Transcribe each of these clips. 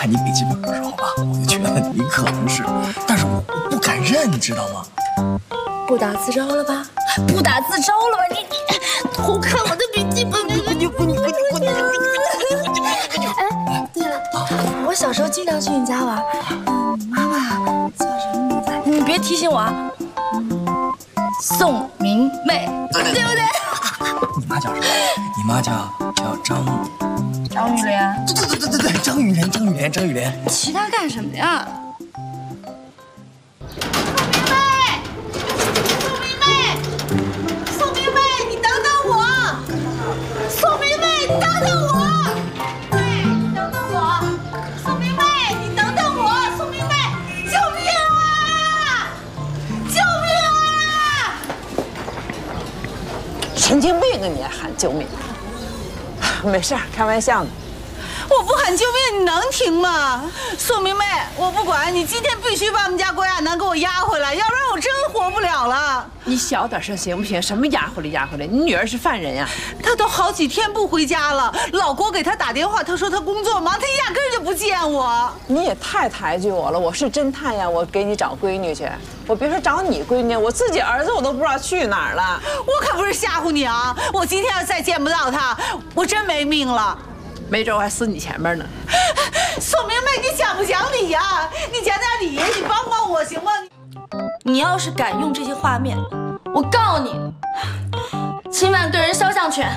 看你笔记本的时候吧，我就觉得你可能是，但是我不敢认，你知道吗？ 不打自招了吧？不打自招了吧？你偷看我的笔记本！哎，对了，我小时候经常去你家玩，你妈妈叫什么名字？你别提醒我啊。宋明媚，对不对？ 你妈叫什么？你妈叫张玉莲。 对，张玉莲。 骑她干什么呀？ 宋明媚，你等等我！宋明媚，你等等我！对，你等等我！宋明媚，你等等我！宋明媚，救命啊！救命啊！ 神经病啊！你还喊救命？没事儿，开玩笑呢。 我不喊救命，你能停吗？宋明媚，我不管你，今天必须把我们家郭亚楠给我押回来，要不然我真活不了了。 你小点声行不行？什么押回来？你女儿是犯人呀！ 她都好几天不回家了，老郭给她打电话，她说她工作忙，她压根儿就不见我。 你也太抬举我了，我是侦探呀，我给你找闺女去。我别说找你闺女，我自己儿子我都不知道去哪儿了。 我可不是吓唬你啊！我今天要再见不到他，我真没命了。 没准我还死你前面呢。 宋明媚，你讲不讲理呀？你讲点理，你帮帮我行吗？ 你要是敢用这些画面，我告你侵犯个人肖像权。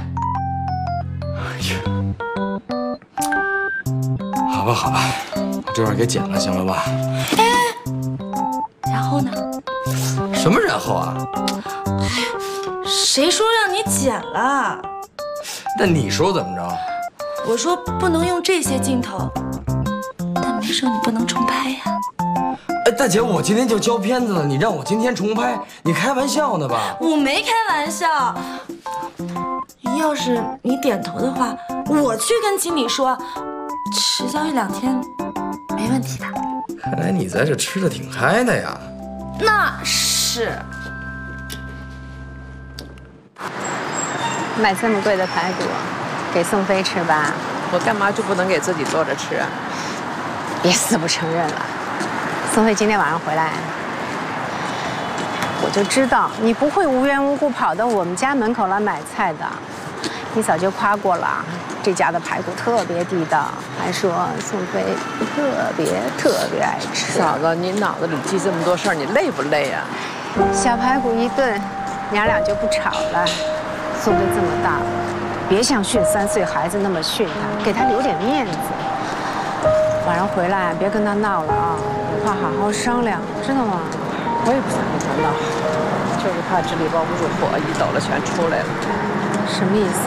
好吧，我这段给剪了，行了吧？ 哎，然后呢？ 什么然后啊？ 谁说让你剪了？ 那你说怎么着？ 我说不能用这些镜头，但没说你不能重拍呀。 哎，大姐，我今天就交片子了，你让我今天重拍，你开玩笑呢吧？ 我没开玩笑。要是你点头的话，我去跟经理说，迟交1-2天，没问题的。 看来你在这吃的挺嗨的呀。 那是。 买这么贵的排骨，给宋飞吃吧。 我干嘛就不能给自己做着吃啊？ 别死不承认了。宋飞今天晚上回来，我就知道你不会无缘无故跑到我们家门口来买菜的。你早就夸过了，这家的排骨特别地道，还说宋飞特别爱吃。 嫂子，你脑子里记这么多事儿，你累不累呀？ 小排骨一顿，娘俩就不吵了。宋飞这么大了，别像训3岁孩子那么训他，给他留点面子。晚上回来别跟他闹了啊，有话好好商量，知道吗？ 我也不想跟他闹，就是怕纸里包不住火，一抖了全出来了。 什么意思？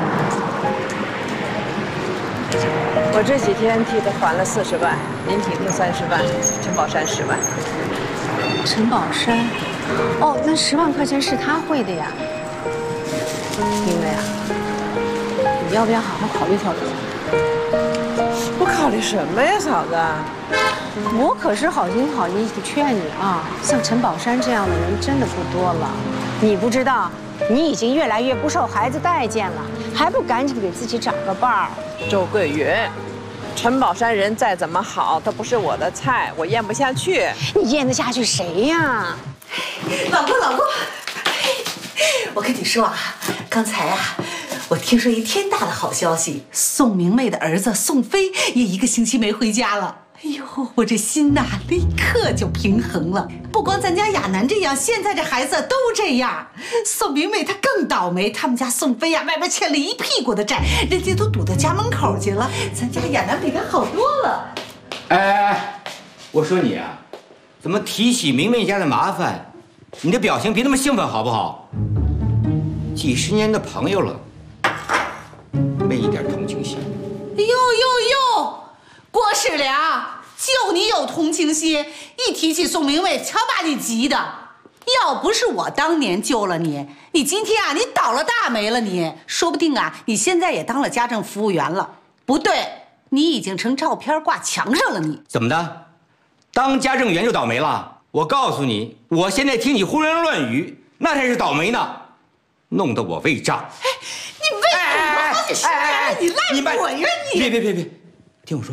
我这几天替他还了40万，林婷婷30万，陈宝山10万。 陈宝山，哦，那10万块钱是他汇的呀。明媚啊，你要不要好好考虑考虑？ 我考虑什么呀，嫂子？ 我可是好心好意劝你啊，像陈宝山这样的人真的不多了。你不知道，你已经越来越不受孩子待见了，还不赶紧给自己找个伴儿？ 周桂云，陈宝山人再怎么好，他不是我的菜，我咽不下去。 你咽得下去谁呀？ 老公，我跟你说啊，刚才啊，我听说一天大的好消息，宋明媚的儿子宋飞也1个星期没回家了。哎呦，我这心呐，立刻就平衡了。不光咱家亚楠这样，现在这孩子都这样。宋明媚她更倒霉，他们家宋飞呀，外边欠了一屁股的债，人家都堵到家门口去了。咱家亚楠比他好多了。 哎，我说你啊，怎么提起明媚家的麻烦，你的表情别那么兴奋好不好？几10年的朋友了，没一点同情心。 哟，郭世良，就你有同情心，一提起宋明媚，瞧把你急的。要不是我当年救了你，你今天啊，你倒了大霉了你，说不定啊，你现在也当了家政服务员了。不对，你已经成照片挂墙上了你。 怎么的？当家政员就倒霉了？我告诉你，我现在听你胡言乱语，那才是倒霉呢，弄得我胃胀。 你为什么？你赖我呀你！ 别，听我说。